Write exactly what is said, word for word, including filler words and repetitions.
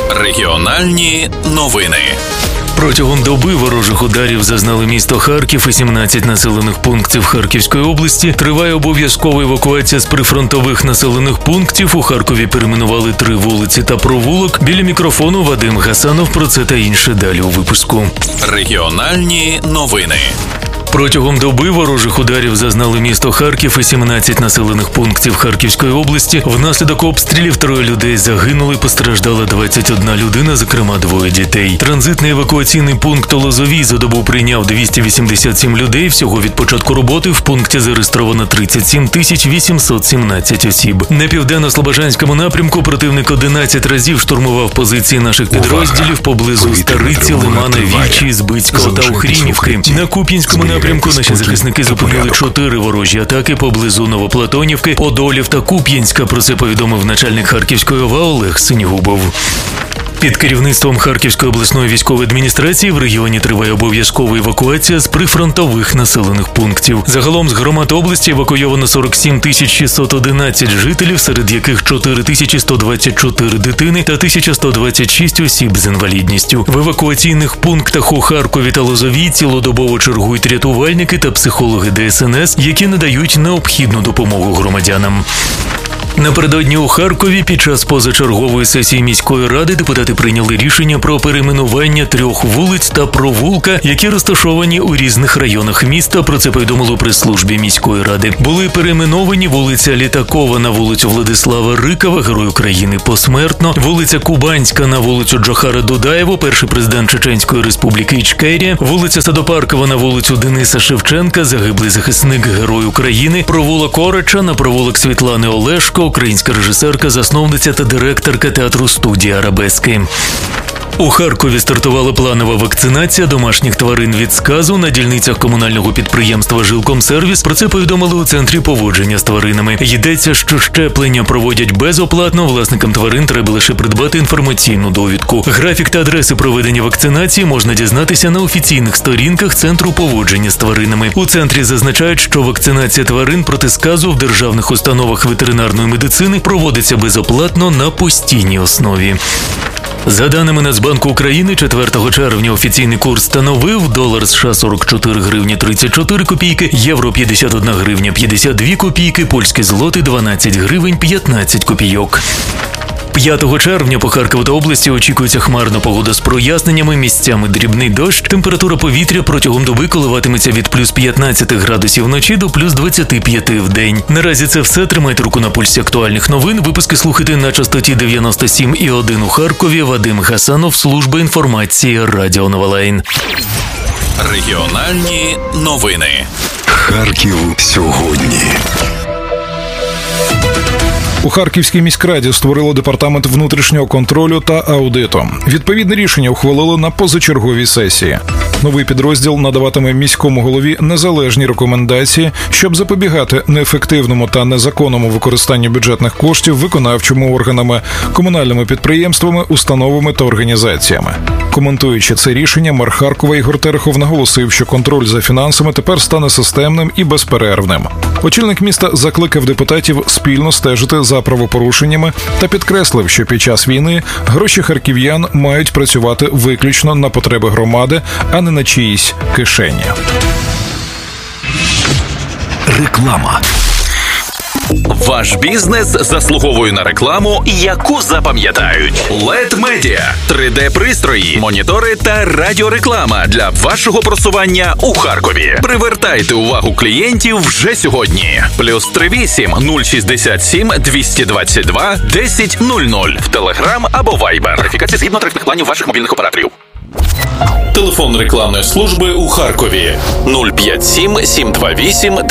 Регіональні новини. Протягом доби ворожих ударів зазнали місто Харків і сімнадцять населених пунктів Харківської області. Триває обов'язкова евакуація з прифронтових населених пунктів. У Харкові перейменували три вулиці та провулок. Біля мікрофону Вадим Гасанов. Про це та інше далі у випуску. Регіональні новини. Протягом доби ворожих ударів зазнали місто Харків і сімнадцять населених пунктів Харківської області. Внаслідок обстрілів троє людей загинули, постраждала двадцять одна людина, зокрема двоє дітей. Транзитний евакуаційний пункт у Лозовій за добу прийняв двісті вісімдесят сім людей. Всього від початку роботи в пункті зареєстровано тридцять сім тисяч вісімсот сімнадцять осіб. На південно-слобожанському напрямку противник одинадцять разів штурмував позиції наших підрозділів поблизу Стариці, Лимана, Вічі, Збицького та Охрінівки. На Куп'янському напрямку наші захисники зупинили чотири ворожі атаки поблизу Новоплатонівки, Подолів та Куп'янська. Про це повідомив начальник Харківської ОВА Олег Синігубов. Під керівництвом Харківської обласної військової адміністрації в регіоні триває обов'язкова евакуація з прифронтових населених пунктів. Загалом з громад області евакуйовано сорок сім тисяч шістсот одинадцять жителів, серед яких чотири тисячі сто двадцять чотири дитини та тисяча сто двадцять шість осіб з інвалідністю. В евакуаційних пунктах у Харкові та Лозовій цілодобово чергують рятувальники та психологи Де Ес Ен Ес, які надають необхідну допомогу громадянам. Напередодні у Харкові під час позачергової сесії міської ради депутати прийняли рішення про перейменування трьох вулиць та провулка, які розташовані у різних районах міста. Про це повідомили у прес-службі міської ради. Були перейменовані вулиця Літакова на вулицю Владислава Рикова, Герой України посмертно, вулиця Кубанська на вулицю Джохара Дудаєва, перший президент Чеченської Республіки Ічкерія, вулиця Садопаркова на вулицю Дениса Шевченка, загиблий захисник Герой України, провулок Орича на провулок Світлани Олешко, українська режисерка, засновниця та директорка театру студії «Арабески». У Харкові стартувала планова вакцинація домашніх тварин від сказу на дільницях комунального підприємства «Жилкомсервіс». Про це повідомили у Центрі поводження з тваринами. Йдеться, що щеплення проводять безоплатно, власникам тварин треба лише придбати інформаційну довідку. Графік та адреси проведення вакцинації можна дізнатися на офіційних сторінках Центру поводження з тваринами. У центрі зазначають, що вакцинація тварин проти сказу в державних установах ветеринарної медицини проводиться безоплатно на постійній основі. За даними Нацбанку України, четвертого червня офіційний курс становив долар США сорок чотири гривні тридцять чотири копійки, євро п'ятдесят одна гривня п'ятдесят дві копійки, польський злотий дванадцять гривень п'ятнадцять копійок. п'ятого червня по Харкову та області очікується хмарна погода з проясненнями, місцями дрібний дощ. Температура повітря протягом доби коливатиметься від плюс п'ятнадцять градусів вночі до плюс двадцять п'ять в день. Наразі це все. Тримайте руку на пульсі актуальних новин. Випуски слухайте на частоті дев'яносто сім і один у Харкові. Вадим Гасанов, служба інформації, Радіо Новолайн. Регіональні новини. Харків сьогодні. У Харківській міськраді створили департамент внутрішнього контролю та аудиту. Відповідне рішення ухвалили на позачерговій сесії. Новий підрозділ надаватиме міському голові незалежні рекомендації, щоб запобігати неефективному та незаконному використанню бюджетних коштів виконавчими органами, комунальними підприємствами, установами та організаціями. Коментуючи це рішення, мер Харкова Ігор Терехов наголосив, що контроль за фінансами тепер стане системним і безперервним. Очільник міста закликав депутатів спільно стежити за правопорушеннями та підкреслив, що під час війни гроші харків'ян мають працювати виключно на потреби громади, а не на чиїсь кишені. Реклама. Ваш бізнес заслуговує на рекламу, яку запам'ятають. лед Media – три де-пристрої, монітори та радіореклама для вашого просування у Харкові. Привертайте увагу клієнтів вже сьогодні. Плюс три вісім нуль шістдесят сім двісті двадцять два десять нуль нуль в Телеграм або Вайбер. Верифікація згідно тарифних планів ваших мобільних операторів. Телефон рекламної служби у Харкові нуль п'ять сім сім два вісім